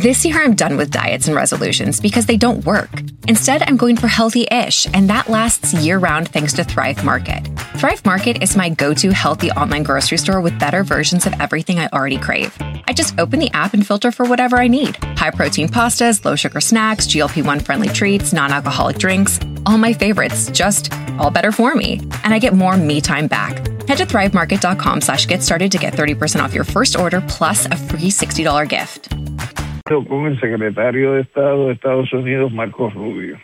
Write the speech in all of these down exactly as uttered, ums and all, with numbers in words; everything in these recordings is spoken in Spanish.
This year, I'm done with diets and resolutions because they don't work. Instead, I'm going for healthy-ish, and that lasts year-round thanks to Thrive Market. Thrive Market is my go-to healthy online grocery store with better versions of everything I already crave. I just open the app and filter for whatever I need. High-protein pastas, low-sugar snacks, G L P one friendly treats, non-alcoholic drinks, all my favorites, just all better for me. And I get more me time back. Head to thrivemarket.com slash get started to get thirty percent off your first order plus a free sixty dollars gift. Con el secretario de Estado de Estados Unidos, Marco Rubio.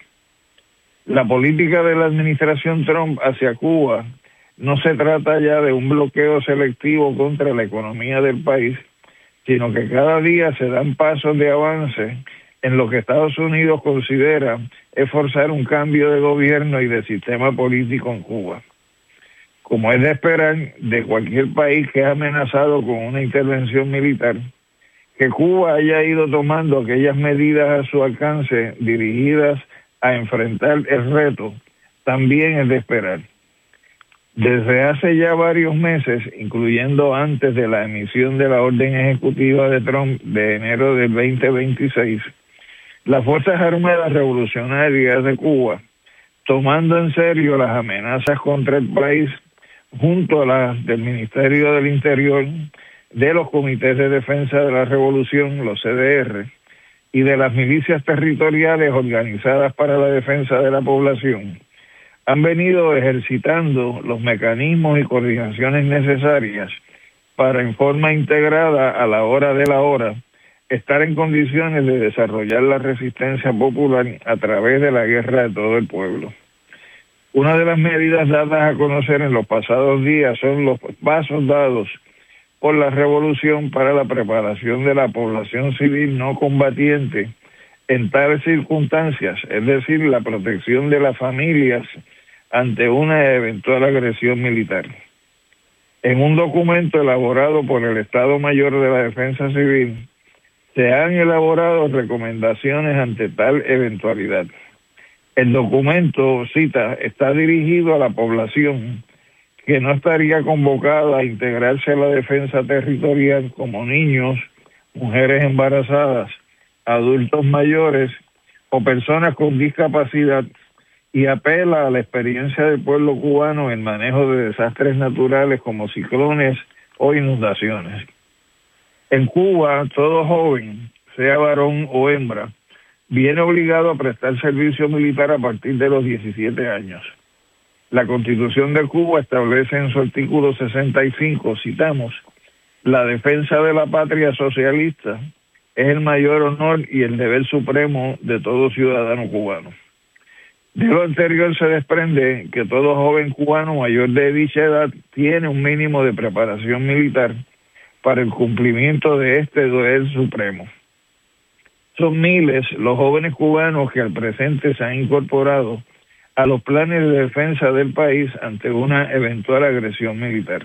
La política de la administración Trump hacia Cuba no se trata ya de un bloqueo selectivo contra la economía del país, sino que cada día se dan pasos de avance en lo que Estados Unidos considera es forzar un cambio de gobierno y de sistema político en Cuba. Como es de esperar de cualquier país que es amenazado con una intervención militar, que Cuba haya ido tomando aquellas medidas a su alcance dirigidas a enfrentar el reto, también es de esperar. Desde hace ya varios meses, incluyendo antes de la emisión de la orden ejecutiva de Trump de enero del veinte veintiséis, las Fuerzas Armadas Revolucionarias de Cuba, tomando en serio las amenazas contra el país, junto a las del Ministerio del Interior, de los Comités de Defensa de la Revolución, los C D R, y de las milicias territoriales organizadas para la defensa de la población, han venido ejercitando los mecanismos y coordinaciones necesarias para, en forma integrada a la hora de la hora, estar en condiciones de desarrollar la resistencia popular a través de la guerra de todo el pueblo. Una de las medidas dadas a conocer en los pasados días son los pasos dados por la revolución para la preparación de la población civil no combatiente en tales circunstancias, es decir, la protección de las familias ante una eventual agresión militar. En un documento elaborado por el Estado Mayor de la Defensa Civil, se han elaborado recomendaciones ante tal eventualidad. El documento, cita, está dirigido a la población que no estaría convocada a integrarse a la defensa territorial como niños, mujeres embarazadas, adultos mayores o personas con discapacidad, y apela a la experiencia del pueblo cubano en manejo de desastres naturales como ciclones o inundaciones. En Cuba, todo joven, sea varón o hembra, viene obligado a prestar servicio militar a partir de los diecisiete años. La Constitución de Cuba establece en su artículo sesenta y cinco, citamos, la defensa de la patria socialista es el mayor honor y el deber supremo de todo ciudadano cubano. De lo anterior se desprende que todo joven cubano mayor de dicha edad tiene un mínimo de preparación militar para el cumplimiento de este deber supremo. Son miles los jóvenes cubanos que al presente se han incorporado a los planes de defensa del país ante una eventual agresión militar.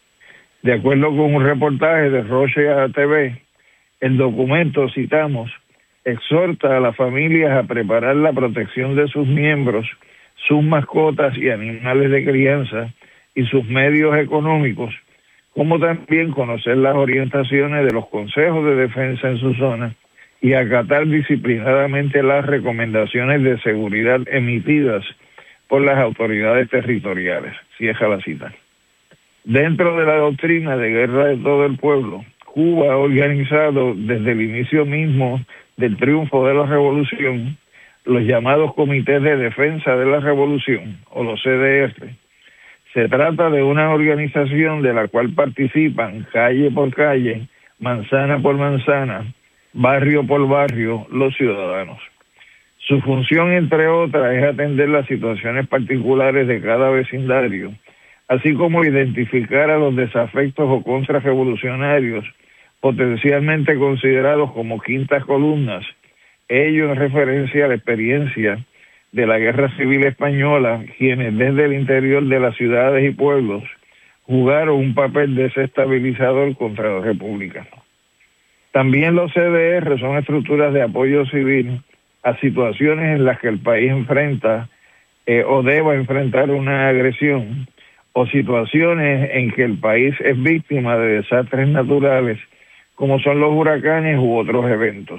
De acuerdo con un reportaje de Rocha T V, el documento, citamos, exhorta a las familias a preparar la protección de sus miembros, sus mascotas y animales de crianza y sus medios económicos, como también conocer las orientaciones de los consejos de defensa en su zona y acatar disciplinadamente las recomendaciones de seguridad emitidas por las autoridades territoriales. Cierra la cita. Dentro de la doctrina de guerra de todo el pueblo, Cuba ha organizado desde el inicio mismo del triunfo de la revolución los llamados Comités de Defensa de la Revolución, o los C D R. Se trata de una organización de la cual participan calle por calle, manzana por manzana, barrio por barrio, los ciudadanos. Su función, entre otras, es atender las situaciones particulares de cada vecindario, así como identificar a los desafectos o contrarrevolucionarios potencialmente considerados como quintas columnas, ello en referencia a la experiencia de la Guerra Civil Española, quienes desde el interior de las ciudades y pueblos jugaron un papel desestabilizador contra la República. También los C D R son estructuras de apoyo civil a situaciones en las que el país enfrenta eh, o deba enfrentar una agresión, o situaciones en que el país es víctima de desastres naturales, como son los huracanes u otros eventos.